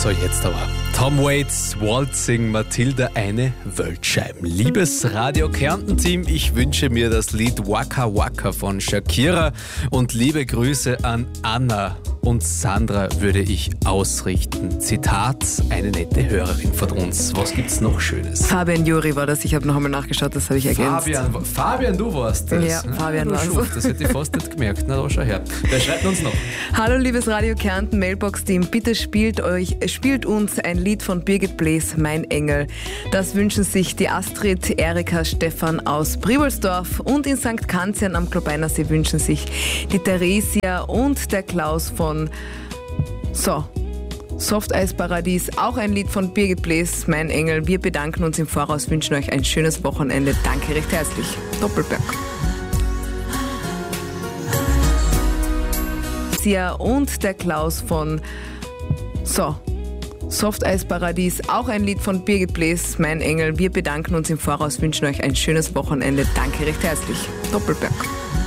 So, jetzt aber. Tom Waits, Waltzing, Matilda, eine Weltscheiben. Liebes Radio Kärnten-Team, ich wünsche mir das Lied Waka Waka von Shakira und liebe Grüße an Anna und Sandra würde ich ausrichten. Zitat, eine nette Hörerin von uns. Was gibt's noch Schönes? Fabian Juri war das, ich habe noch einmal nachgeschaut, das habe ich ergänzt. Fabian, du warst das. Ja, Fabian war es. Das hätte ich fast nicht gemerkt. Na, da schau her. Wer schreibt uns noch? Hallo liebes Radio Kärnten Mailbox-Team, bitte spielt uns ein Lied von Birgit Blaes, Mein Engel. Das wünschen sich die Astrid, Erika, Stefan aus Pribolsdorf und in St. Kanzian am Klobeinersee wünschen sich die Theresia und der Klaus von Softeisparadies, auch ein Lied von Birgit Blaes, Mein Engel. Wir bedanken uns im Voraus, wünschen euch ein schönes Wochenende. Danke recht herzlich. Doppelberg. Und der Klaus von Softeisparadies, auch ein Lied von Birgit Blaes, Mein Engel. Wir bedanken uns im Voraus, wünschen euch ein schönes Wochenende. Danke recht herzlich. Doppelberg.